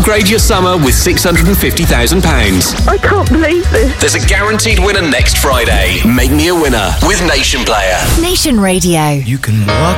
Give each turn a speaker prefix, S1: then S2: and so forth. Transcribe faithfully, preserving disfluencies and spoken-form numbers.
S1: Upgrade your summer with six hundred fifty thousand pounds.
S2: I can't believe this.
S1: There's a guaranteed winner next Friday. Make me a winner with Nation Player.
S3: Nation Radio.
S4: You can walk